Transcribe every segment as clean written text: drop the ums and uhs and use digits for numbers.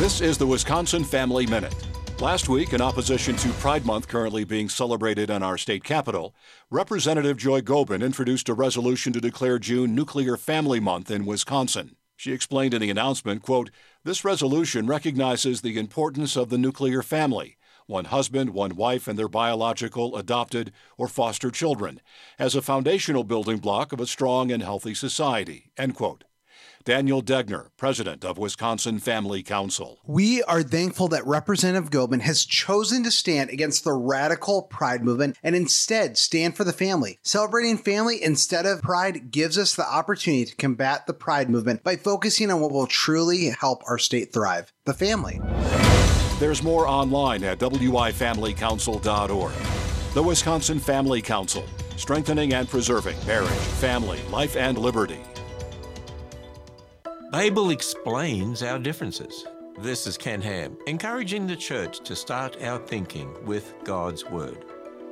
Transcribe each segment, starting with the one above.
This is the Wisconsin Family Minute. Last week, in opposition to Pride Month currently being celebrated in our state capital, Representative Joy Gobin introduced a resolution to declare June Nuclear Family Month in Wisconsin. She explained in the announcement, quote, "This resolution recognizes the importance of the nuclear family, one husband, one wife, and their biological, adopted, or foster children, as a foundational building block of a strong and healthy society," end quote. Daniel Degner, president of Wisconsin Family Council. We are thankful that Representative Gobin has chosen to stand against the radical pride movement and instead stand for the family. Celebrating family instead of pride gives us the opportunity to combat the pride movement by focusing on what will truly help our state thrive, the family. There's more online at wifamilycouncil.org. The Wisconsin Family Council, strengthening and preserving marriage, family, life, and liberty. Babel explains our differences. This is Ken Ham, encouraging the church to start our thinking with God's Word.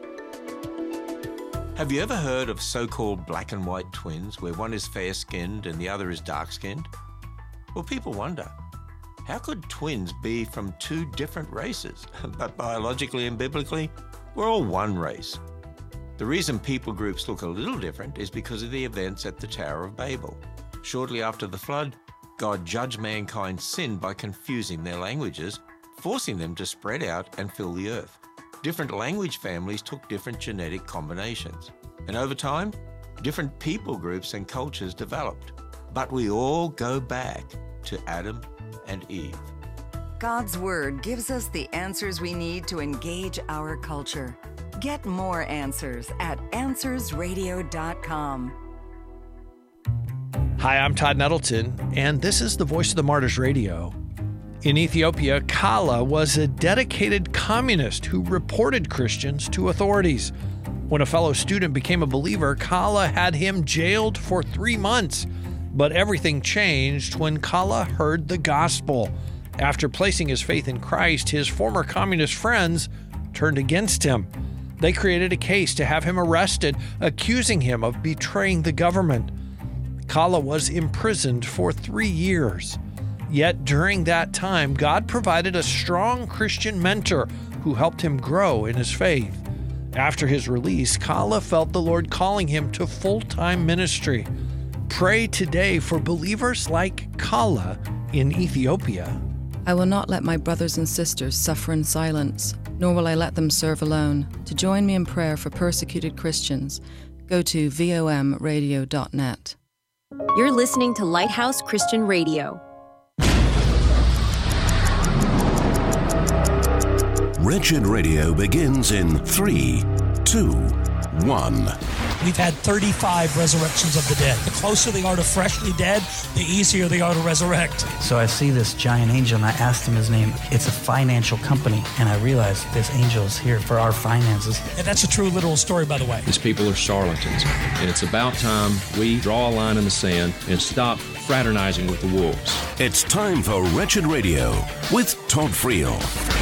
Have you ever heard of so-called black and white twins, where one is fair-skinned and the other is dark-skinned? Well, people wonder, how could twins be from two different races? But biologically and biblically, we're all one race. The reason people groups look a little different is because of the events at the Tower of Babel. Shortly after the flood, God judged mankind's sin by confusing their languages, forcing them to spread out and fill the earth. Different language families took different genetic combinations. And over time, different people groups and cultures developed. But we all go back to Adam and Eve. God's Word gives us the answers we need to engage our culture. Get more answers at AnswersRadio.com. Hi, I'm Todd Nettleton, and this is the Voice of the Martyrs Radio. In Ethiopia, Kala was a dedicated communist who reported Christians to authorities. When a fellow student became a believer, Kala had him jailed for 3 months. But everything changed when Kala heard the gospel. After placing his faith in Christ, his former communist friends turned against him. They created a case to have him arrested, accusing him of betraying the government. Kala was imprisoned for 3 years. Yet during that time, God provided a strong Christian mentor who helped him grow in his faith. After his release, Kala felt the Lord calling him to full-time ministry. Pray today for believers like Kala in Ethiopia. I will not let my brothers and sisters suffer in silence, nor will I let them serve alone. To join me in prayer for persecuted Christians, go to vomradio.net. You're listening to Lighthouse Christian Radio. Wretched Radio begins in 3, 2, 1. We've had 35 resurrections of the dead. The closer they are to freshly dead, the easier they are to resurrect. So I see this giant angel and I asked him his name. It's a financial company. And I realized this angel is here for our finances. And that's a true literal story, by the way. These people are charlatans. And it's about time we draw a line in the sand and stop fraternizing with the wolves. It's time for Wretched Radio with Todd Friel.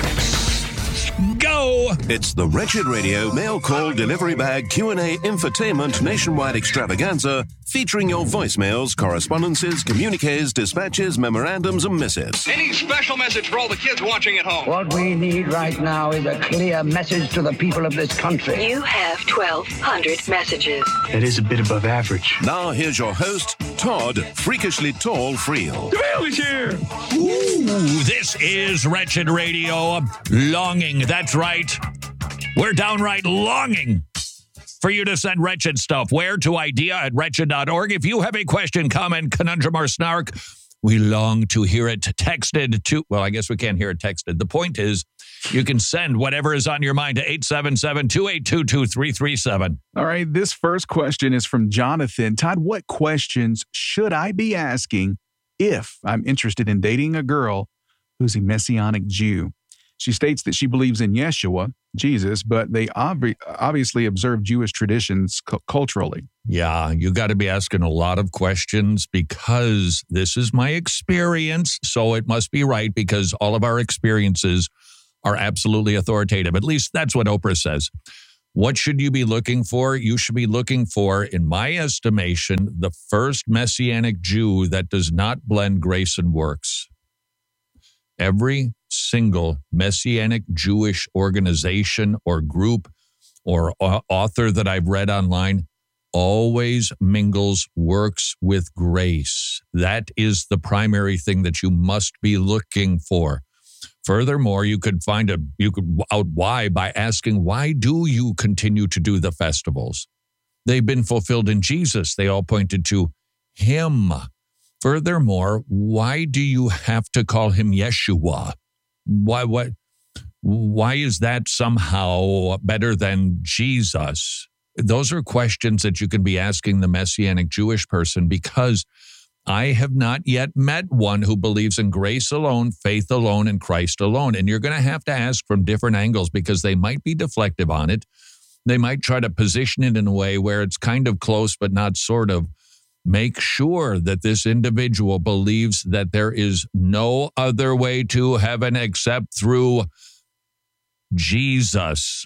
Go! It's the Wretched Radio mail call delivery bag Q&A infotainment nationwide extravaganza featuring your voicemails, correspondences, communiques, dispatches, memorandums, and missives. Any special message for all the kids watching at home? What we need right now is a clear message to the people of this country. You have 1,200 messages. It is a bit above average. Now here's your host, Todd Freakishly Tall Friel. The mail is here! Ooh, this is Wretched Radio. Longing, that's right. We're downright longing for you to send Wretched stuff. Where? To idea@wretched.org. If you have a question, comment, conundrum, or snark, we long to hear it texted to, well, I guess we can't hear it texted. The point is, you can send whatever is on your mind to 877-282-2337. All right, this first question is from Jonathan. Todd, what questions should I be asking if I'm interested in dating a girl who's a Messianic Jew? She states that she believes in Yeshua, Jesus, but they obviously observe Jewish traditions culturally. Yeah, you got to be asking a lot of questions because this is my experience, so it must be right because all of our experiences are absolutely authoritative. At least that's what Oprah says. What should you be looking for? You should be looking for, in my estimation, the first Messianic Jew that does not blend grace and works. Every single Messianic Jewish organization or group or author that I've read online always mingles works with grace. That is the primary thing that you must be looking for. Furthermore, you could out why by asking, why do you continue to do the festivals? They've been fulfilled in Jesus. They all pointed to him. Furthermore, why do you have to call him Yeshua? Why is that somehow better than Jesus? Those are questions that you can be asking the Messianic Jewish person, because I have not yet met one who believes in grace alone, faith alone, and Christ alone. And you're going to have to ask from different angles, because they might be deflective on it. They might try to position it in a way where it's kind of close, but not sort of. Make sure that this individual believes that there is no other way to heaven except through Jesus.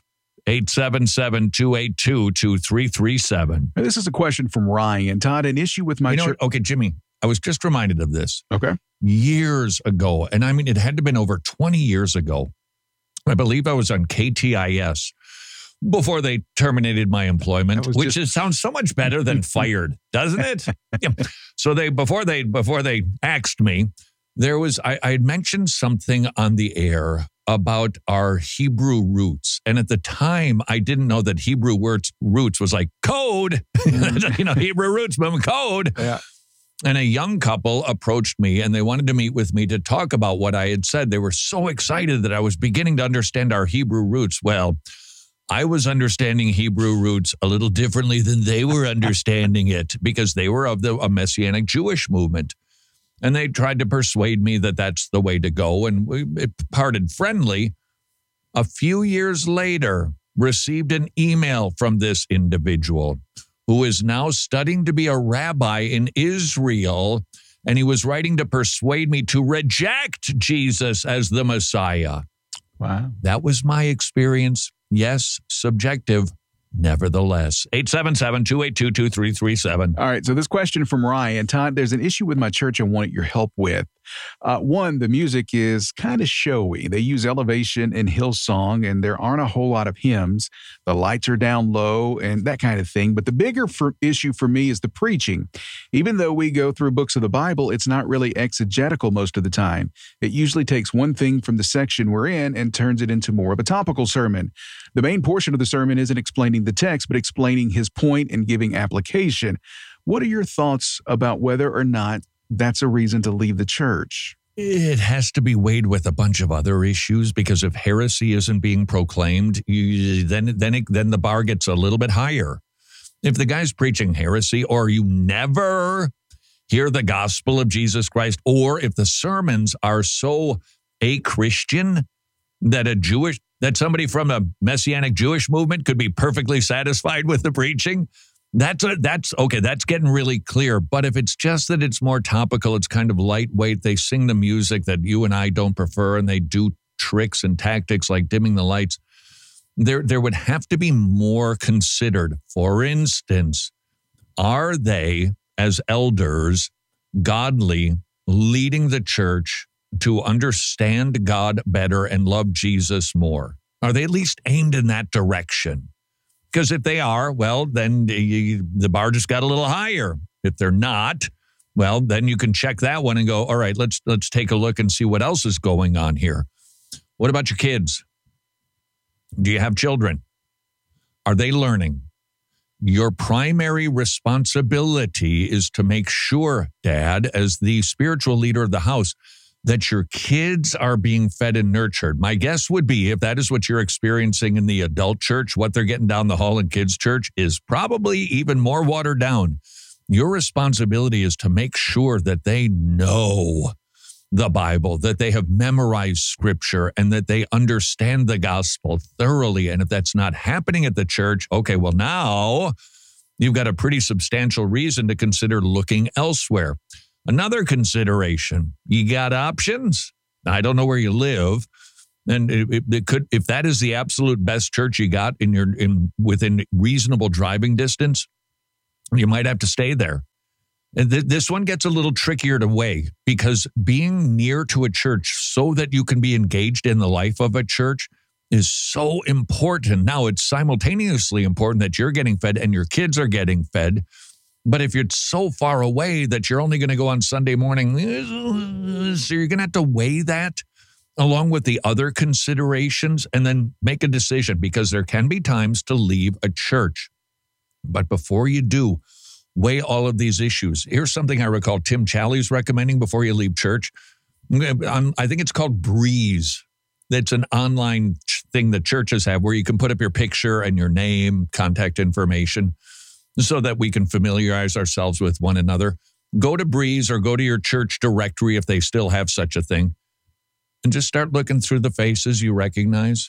877-282-2337. This is a question from Ryan. Todd, an issue with my church. Okay, Jimmy, I was just reminded of this. Okay. Years ago, and I mean, it had to have been over 20 years ago. I believe I was on KTIS before they terminated my employment, which sounds so much better than fired, doesn't it? Yeah. So before they axed me, I had mentioned something on the air about our Hebrew roots. And at the time, I didn't know that Hebrew roots was like code, Hebrew roots, but code. Yeah. And a young couple approached me and they wanted to meet with me to talk about what I had said. They were so excited that I was beginning to understand our Hebrew roots. Well, I was understanding Hebrew roots a little differently than they were understanding it, because they were of a Messianic Jewish movement. And they tried to persuade me that that's the way to go. And we parted friendly. A few years later, received an email from this individual who is now studying to be a rabbi in Israel. And he was writing to persuade me to reject Jesus as the Messiah. Wow. That was my experience. Yes, subjective. Nevertheless, 877-282-2337. All right, so this question from Ryan. Todd, there's an issue with my church I wanted your help with. One, the music is kind of showy. They use Elevation and Hillsong, and there aren't a whole lot of hymns. The lights are down low and that kind of thing. But the bigger issue for me is the preaching. Even though we go through books of the Bible, it's not really exegetical most of the time. It usually takes one thing from the section we're in and turns it into more of a topical sermon. The main portion of the sermon isn't explaining the text, but explaining his point and giving application. What are your thoughts about whether or not that's a reason to leave the church? It has to be weighed with a bunch of other issues, because if heresy isn't being proclaimed, then the bar gets a little bit higher. If the guy's preaching heresy, or you never hear the gospel of Jesus Christ, or if the sermons are so a-Christian that somebody from a Messianic Jewish movement could be perfectly satisfied with the preaching, that's okay. That's getting really clear. But if it's just that it's more topical, it's kind of lightweight, they sing the music that you and I don't prefer, and they do tricks and tactics like dimming the lights, there would have to be more considered. For instance, are they, as elders, godly, leading the church to understand God better and love Jesus more? Are they at least aimed in that direction? Because if they are, well, then the bar just got a little higher. If they're not, well, then you can check that one and go, all right, let's take a look and see what else is going on here. What about your kids? Do you have children? Are they learning? Your primary responsibility is to make sure, Dad, as the spiritual leader of the house, that your kids are being fed and nurtured. My guess would be, if that is what you're experiencing in the adult church, what they're getting down the hall in kids' church is probably even more watered down. Your responsibility is to make sure that they know the Bible, that they have memorized Scripture, and that they understand the gospel thoroughly. And if that's not happening at the church, okay, well, now you've got a pretty substantial reason to consider looking elsewhere. Another consideration, you got options. I don't know where you live, and it could, if that is the absolute best church you got within reasonable driving distance, you might have to stay there. And this one gets a little trickier to weigh because being near to a church so that you can be engaged in the life of a church is so important. Now, it's simultaneously important that you're getting fed and your kids are getting fed. But if you're so far away that you're only going to go on Sunday morning, so you're going to have to weigh that along with the other considerations and then make a decision, because there can be times to leave a church. But before you do, weigh all of these issues. Here's something I recall Tim Challies recommending before you leave church. I think it's called Breeze. It's an online thing that churches have where you can put up your picture and your name, contact information, so that we can familiarize ourselves with one another. Go to Breeze or go to your church directory if they still have such a thing, and just start looking through the faces you recognize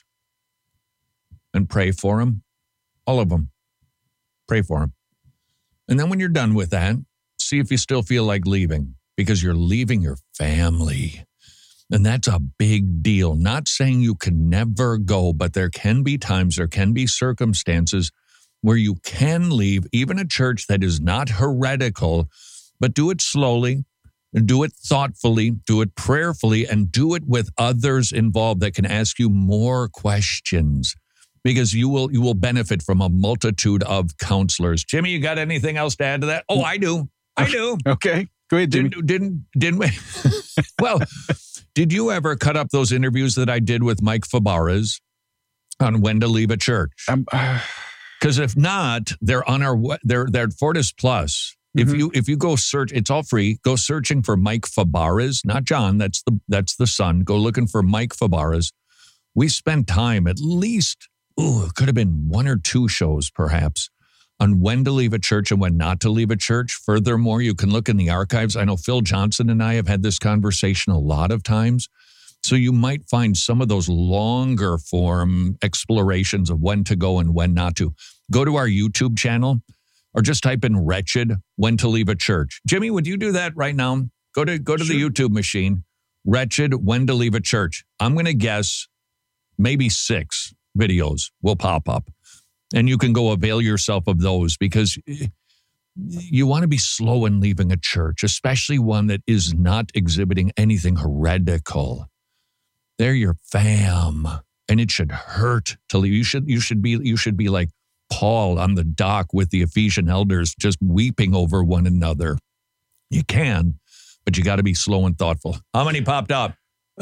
and pray for them. All of them. Pray for them. And then when you're done with that, see if you still feel like leaving, because you're leaving your family. And that's a big deal. Not saying you can never go, but there can be times, there can be circumstances where you can leave even a church that is not heretical, but do it slowly, do it thoughtfully, do it prayerfully, and do it with others involved that can ask you more questions, because you will benefit from a multitude of counselors. Jimmy, you got anything else to add to that? Oh, I do. Okay. Go ahead, Jimmy. Didn't we? Well, did you ever cut up those interviews that I did with Mike Fabarez on when to leave a church? Because if not, they're on they're at Fortis Plus. Mm-hmm. If you go search, it's all free. Go searching for Mike Fabarez, not John. That's the son. Go looking for Mike Fabarez. We spent time, at least, it could have been 1 or 2 shows perhaps, on when to leave a church and when not to leave a church. Furthermore, you can look in the archives. I know Phil Johnson and I have had this conversation a lot of times. So you might find some of those longer form explorations of when to go and when not to. Go to our YouTube channel or just type in Wretched, when to leave a church. Jimmy, would you do that right now? Go to the YouTube machine, Wretched, when to leave a church. I'm going to guess maybe 6 videos will pop up. And you can go avail yourself of those, because you want to be slow in leaving a church, especially one that is not exhibiting anything heretical. They're your fam, and it should hurt to leave. You should be like Paul on the dock with the Ephesian elders, just weeping over one another. You can, but you got to be slow and thoughtful. How many popped up?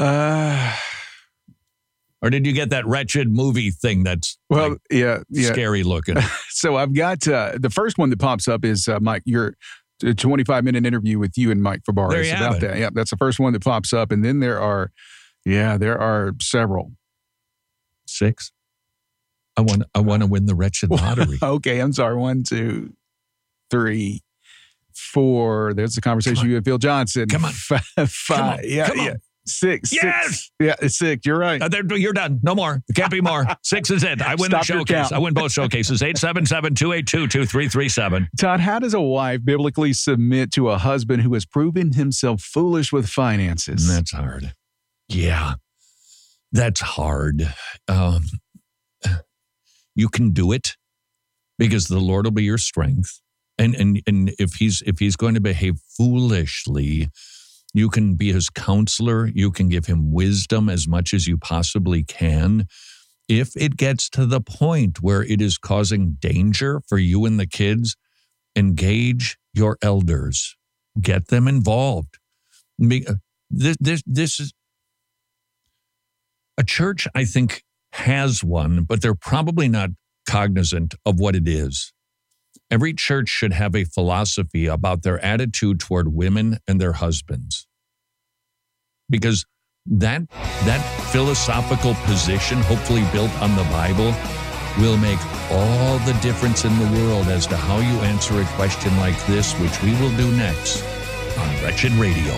Or did you get that Wretched movie thing that's scary looking? So I've got the first one that pops up is Mike, your 25-minute interview with you and Mike Fabarez about that. Yeah, that's the first one that pops up. And then there are several. 6? I want to win the Wretched lottery. Okay, I'm sorry. 1, 2, 3, 4. There's the conversation you and Phil Johnson. Come on. 5. Come on. Yeah. 6. Yes! 6. Yeah, it's 6. You're right. You're done. No more. There can't be more. 6 is it. I win the showcase. I win both showcases. 877-282-2337. Todd, how does a wife biblically submit to a husband who has proven himself foolish with finances? That's hard. Yeah, that's hard. You can do it because the Lord will be your strength. And if he's going to behave foolishly, you can be his counselor. You can give him wisdom as much as you possibly can. If it gets to the point where it is causing danger for you and the kids, engage your elders. Get them involved. This is a church, I think, has one, but they're probably not cognizant of what it is. Every church should have a philosophy about their attitude toward women and their husbands. Because that philosophical position, hopefully built on the Bible, will make all the difference in the world as to how you answer a question like this, which we will do next on Wretched Radio.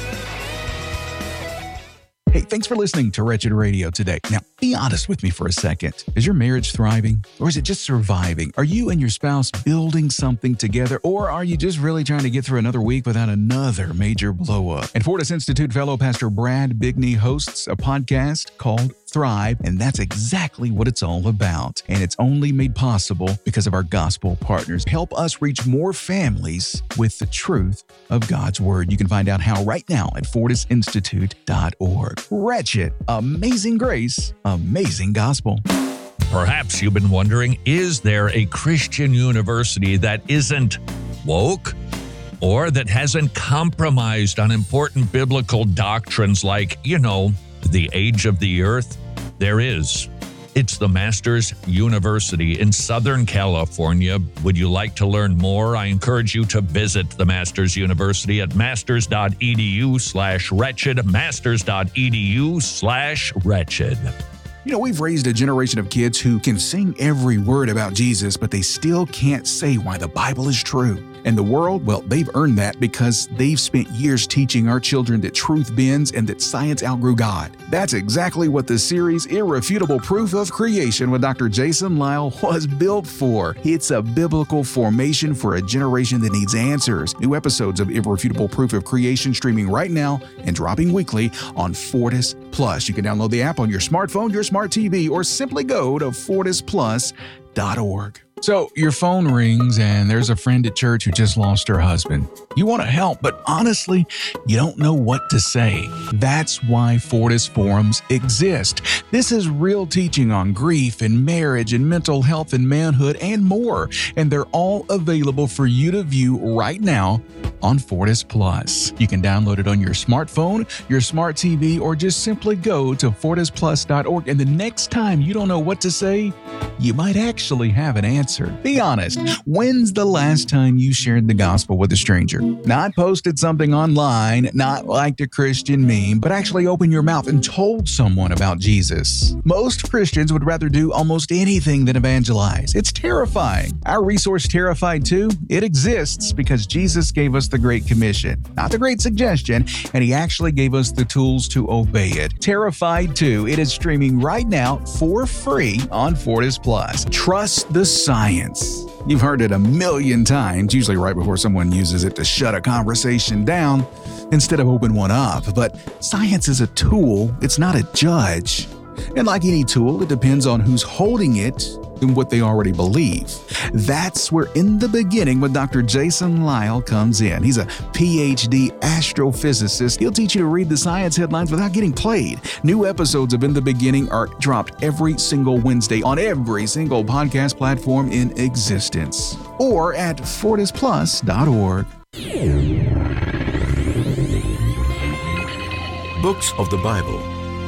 Hey, thanks for listening to Wretched Radio today. Now, be honest with me for a second. Is your marriage thriving, or is it just surviving? Are you and your spouse building something together, or are you just really trying to get through another week without another major blow-up? And Fortis Institute fellow Pastor Brad Bigney hosts a podcast called thrive, and that's exactly what it's all about. And it's only made possible because of our gospel partners. Help us reach more families with the truth of God's Word. You can find out how right now at FortisInstitute.org. Wretched, amazing grace, amazing gospel. Perhaps you've been wondering, is there a Christian university that isn't woke or that hasn't compromised on important biblical doctrines like, the age of the earth? There is. It's the Masters University in Southern California. Would you like to learn more? I encourage you to visit the Masters University at masters.edu/wretched, masters.edu/wretched. We've raised a generation of kids who can sing every word about Jesus, but they still can't say why the Bible is true. And the world, well, they've earned that because they've spent years teaching our children that truth bends and that science outgrew God. That's exactly what the series Irrefutable Proof of Creation with Dr. Jason Lisle was built for. It's a biblical formation for a generation that needs answers. New episodes of Irrefutable Proof of Creation streaming right now and dropping weekly on Fortis Plus. You can download the app on your smartphone, your smart TV, or simply go to fortisplus.org. So your phone rings and there's a friend at church who just lost her husband. You want to help, but honestly, you don't know what to say. That's why Fortis Forums exist. This is real teaching on grief and marriage and mental health and manhood and more. And they're all available for you to view right now on Fortis Plus. You can download it on your smartphone, your smart TV, or just simply go to fortisplus.org. And the next time you don't know what to say, you might actually have an answer. Be honest. When's the last time you shared the gospel with a stranger? Not posted something online, not liked a Christian meme, but actually opened your mouth and told someone about Jesus. Most Christians would rather do almost anything than evangelize. It's terrifying. Our resource, Terrified 2, it exists because Jesus gave us the Great Commission, not the Great Suggestion, and he actually gave us the tools to obey it. Terrified 2, it is streaming right now for free on Fortis Plus. Trust the science. You've heard it a million times, usually right before someone uses it to shut a conversation down instead of open one up. But science is a tool, it's not a judge. And like any tool, it depends on who's holding it and what they already believe. That's where In the Beginning with Dr. Jason Lisle comes in. He's a PhD astrophysicist. He'll teach you to read the science headlines without getting played. New episodes of In the Beginning are dropped every single Wednesday on every single podcast platform in existence. Or at fortisplus.org. Books of the Bible.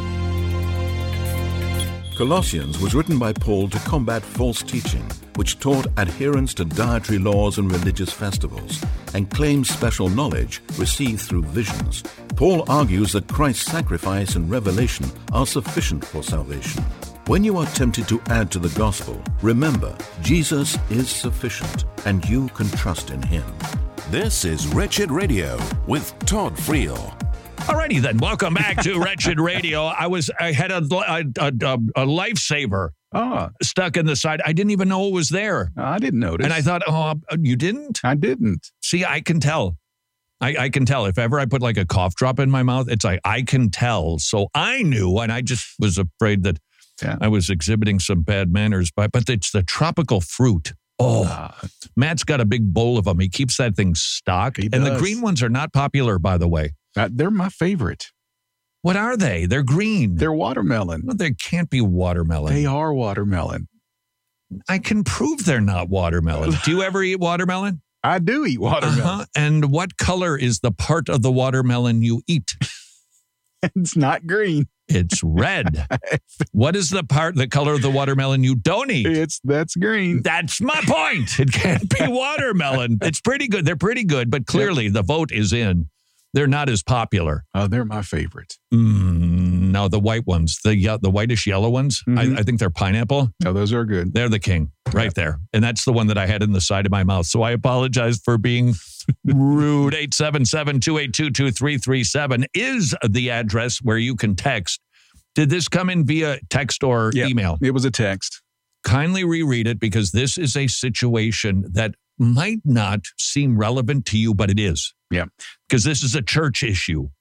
Colossians was written by Paul to combat false teaching, which taught adherence to dietary laws and religious festivals, and claimed special knowledge received through visions. Paul argues that Christ's sacrifice and revelation are sufficient for salvation. When you are tempted to add to the gospel, remember, Jesus is sufficient, and you can trust in him. This is Wretched Radio with Todd Friel. Alrighty then, welcome back to Wretched Radio. I had a lifesaver stuck in the side. I didn't even know it was there. I didn't notice. And I thought, you didn't? I didn't. See, I can tell. I can tell. If ever I put like a cough drop in my mouth, it's like, I can tell. So I knew, and I just was afraid that I was exhibiting some bad manners. But it's the tropical fruit. Matt's got a big bowl of them. He keeps that thing stocked. And the green ones are not popular, by the way. They're my favorite. What are they? They're green. They're watermelon. No, they can't be watermelon. They are watermelon. I can prove they're not watermelon. Do you ever eat watermelon? I do eat watermelon. And what color is the part of the watermelon you eat? It's not green. It's red. What is the color of the watermelon you don't eat? That's green. That's my point. It can't be watermelon. It's pretty good. They're pretty good, but clearly the vote is in. They're not as popular. Oh, they're my favorite. No, the white ones, the whitish yellow ones, I think they're pineapple. Oh, those are good. They're the king right there. And that's the one that I had in the side of my mouth. So I apologize for being rude. 877-282-2337 is the address where you can text. Did this come in via text or email? It was a text. Kindly reread it because this is a situation that might not seem relevant to you, but it is. Yeah. Because this is a church issue.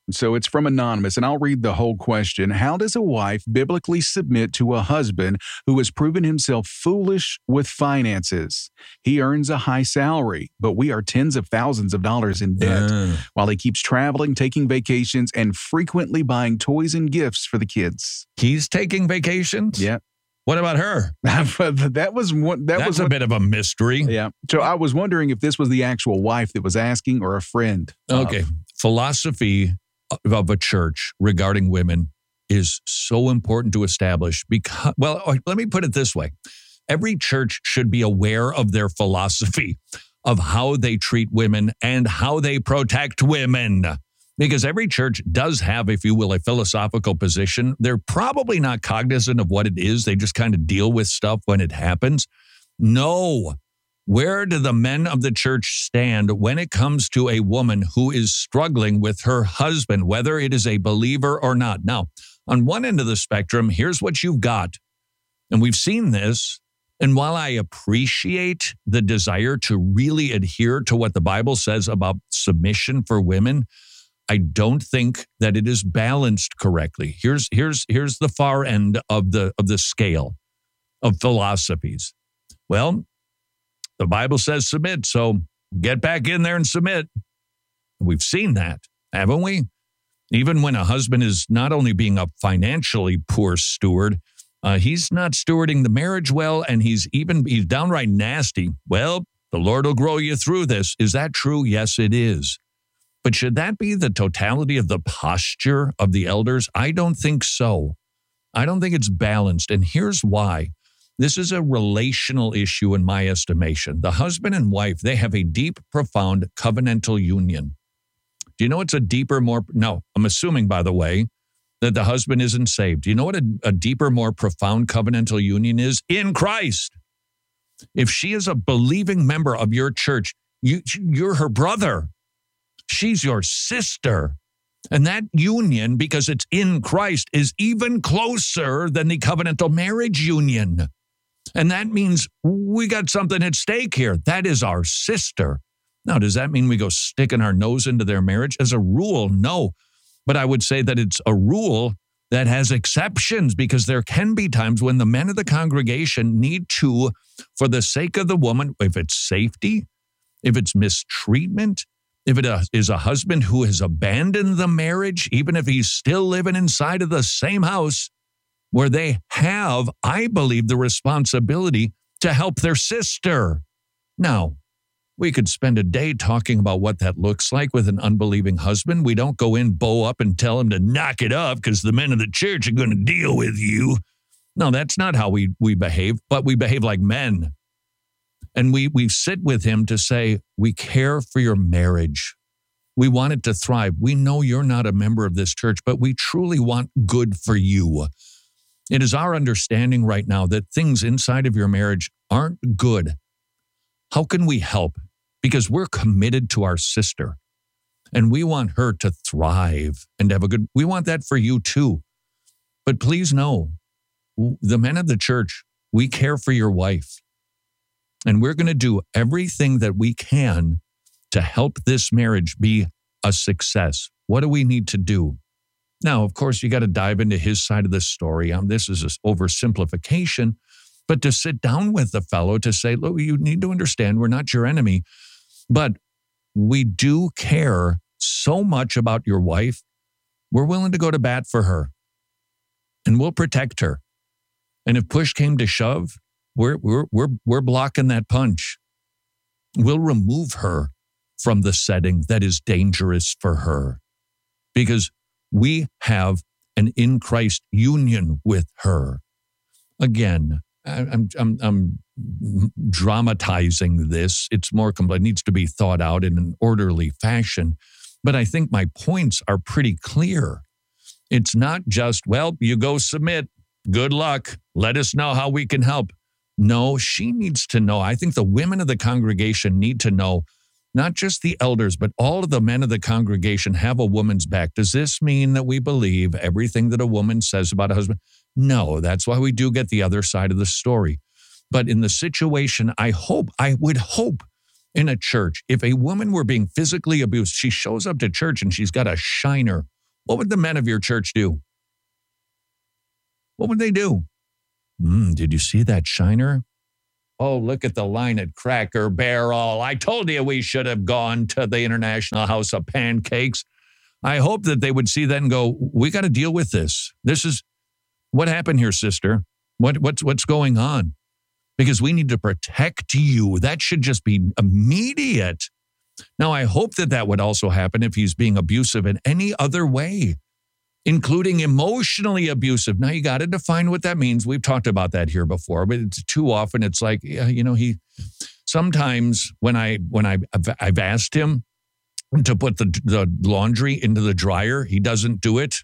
So it's from Anonymous, and I'll read the whole question. How does a wife biblically submit to a husband who has proven himself foolish with finances? He earns a high salary, but we are tens of thousands of dollars in debt, while he keeps traveling, taking vacations, and frequently buying toys and gifts for the kids. He's taking vacations? Yeah. What about her? That's a bit of a mystery. Yeah. So I was wondering if this was the actual wife that was asking or a friend. Okay. Philosophy of a church regarding women is so important to establish because, well, let me put it this way. Every church should be aware of their philosophy of how they treat women and how they protect women. Because every church does have, if you will, a philosophical position. They're probably not cognizant of what it is. They just kind of deal with stuff when it happens. No. Where do the men of the church stand when it comes to a woman who is struggling with her husband, whether it is a believer or not? Now, on one end of the spectrum, here's what you've got. And we've seen this. And while I appreciate the desire to really adhere to what the Bible says about submission for women, I don't think that it is balanced correctly. Here's the far end of the scale of philosophies. Well, the Bible says submit, so get back in there and submit. We've seen that, haven't we? Even when a husband is not only being a financially poor steward, he's not stewarding the marriage well, and he's downright nasty. Well, the Lord will grow you through this. Is that true? Yes, it is. But should that be the totality of the posture of the elders? I don't think so. I don't think it's balanced, and here's why. This is a relational issue in my estimation. The husband and wife, they have a deep, profound covenantal union. Do you know it's a deeper, more... No, I'm assuming, by the way, that the husband isn't saved. Do you know what a deeper, more profound covenantal union is? In Christ. If she is a believing member of your church, you're her brother. She's your sister. And that union, because it's in Christ, is even closer than the covenantal marriage union. And that means we got something at stake here. That is our sister. Now, does that mean we go sticking our nose into their marriage? As a rule, no. But I would say that it's a rule that has exceptions, because there can be times when the men of the congregation need to, for the sake of the woman, if it's safety, if it's mistreatment, if it is a husband who has abandoned the marriage, even if he's still living inside of the same house, where they have, I believe, the responsibility to help their sister. Now, we could spend a day talking about what that looks like with an unbelieving husband. We don't go in, bow up, and tell him to knock it up because the men of the church are going to deal with you. No, that's not how we behave, but we behave like men. And we sit with him to say, we care for your marriage. We want it to thrive. We know you're not a member of this church, but we truly want good for you. It is our understanding right now that things inside of your marriage aren't good. How can we help? Because we're committed to our sister, and we want her to thrive and have we want that for you too. But please know, the men of the church, we care for your wife. And we're going to do everything that we can to help this marriage be a success. What do we need to do? Now, of course, you got to dive into his side of the story. This is an oversimplification, but to sit down with the fellow to say, look, you need to understand we're not your enemy, but we do care so much about your wife. We're willing to go to bat for her, and we'll protect her. And if push came to shove, we're blocking that punch. We'll remove her from the setting that is dangerous for her, because we have an in Christ union with her. Again, I'm dramatizing this. It's more complex. It needs to be thought out in an orderly fashion. But I think my points are pretty clear. It's not just, well, you go submit. Good luck. Let us know how we can help. No, she needs to know. I think the women of the congregation need to know, not just the elders, but all of the men of the congregation have a woman's back. Does this mean that we believe everything that a woman says about a husband? No, that's why we do get the other side of the story. But in the situation, I would hope in a church, if a woman were being physically abused, she shows up to church and she's got a shiner What would the men of your church do? What would they do? Did you see that shiner? Oh, look at the line at Cracker Barrel. I told you we should have gone to the International House of Pancakes. I hope that they would see that and go, we got to deal with this. This is what happened here, sister. What's going on? Because we need to protect you. That should just be immediate. Now, I hope that would also happen if he's being abusive in any other way, including emotionally abusive. Now, you got to define what that means. We've talked about that here before, but it's too often it's like, he sometimes when I've asked him to put the laundry into the dryer, he doesn't do it.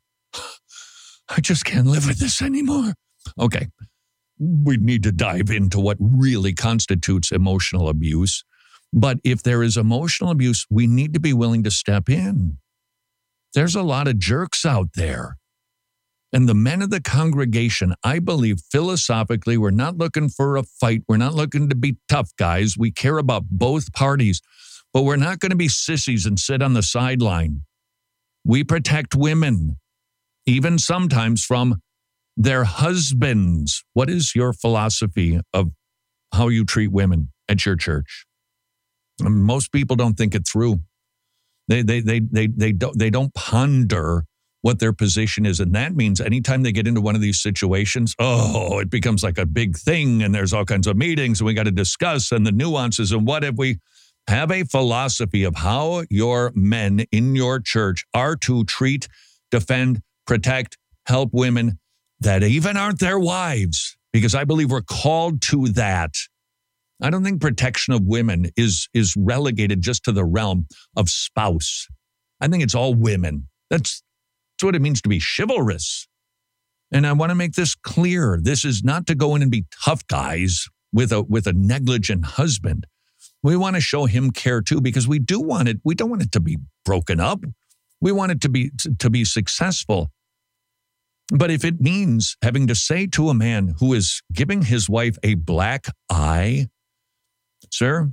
I just can't live with this anymore. Okay. We need to dive into what really constitutes emotional abuse. But if there is emotional abuse, we need to be willing to step in. There's a lot of jerks out there. And the men of the congregation, I believe philosophically, we're not looking for a fight. We're not looking to be tough guys. We care about both parties. But we're not going to be sissies and sit on the sideline. We protect women, even sometimes from their husbands. What is your philosophy of how you treat women at your church? Most people don't think it through. They don't ponder what their position is. And that means anytime they get into one of these situations, it becomes like a big thing. And there's all kinds of meetings and we got to discuss and the nuances. And what if we have a philosophy of how your men in your church are to treat, defend, protect, help women that even aren't their wives? Because I believe we're called to that. I don't think protection of women is relegated just to the realm of spouse. I think it's all women. That's what it means to be chivalrous. And I want to make this clear. This is not to go in and be tough guys with a negligent husband. We want to show him care too, because we do want it. We don't want it to be broken up. We want it to be successful. But if it means having to say to a man who is giving his wife a black eye, sir,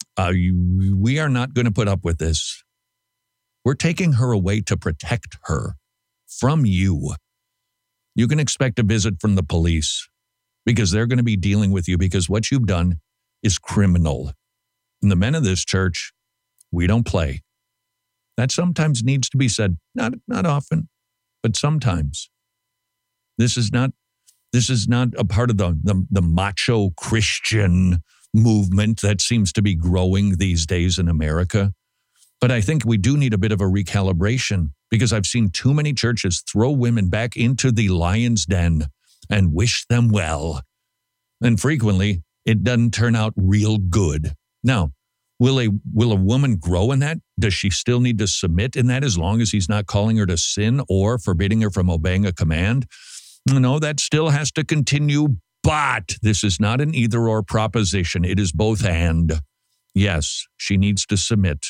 we are not going to put up with this. We're taking her away to protect her from you. You can expect a visit from the police because they're going to be dealing with you because what you've done is criminal. And the men of this church, we don't play. That sometimes needs to be said. Not often, but sometimes. This is not a part of the macho Christian movement that seems to be growing these days in America. But I think we do need a bit of a recalibration because I've seen too many churches throw women back into the lion's den and wish them well. And frequently, it doesn't turn out real good. Now, will a woman grow in that? Does she still need to submit in that as long as he's not calling her to sin or forbidding her from obeying a command? No, that still has to continue. But this is not an either-or proposition. It is both and. Yes, she needs to submit.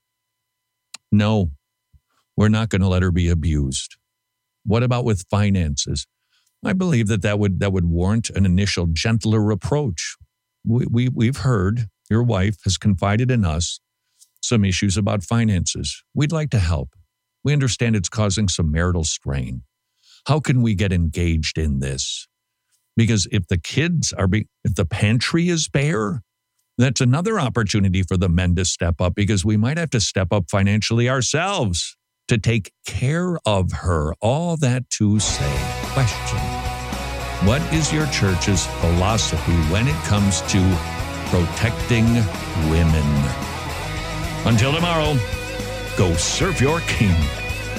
No, we're not going to let her be abused. What about with finances? I believe that would warrant an initial gentler approach. We've heard your wife has confided in us some issues about finances. We'd like to help. We understand it's causing some marital strain. How can we get engaged in this? Because if the if the pantry is bare, that's another opportunity for the men to step up because we might have to step up financially ourselves to take care of her. All that to say, question. What is your church's philosophy when it comes to protecting women? Until tomorrow, go serve your king.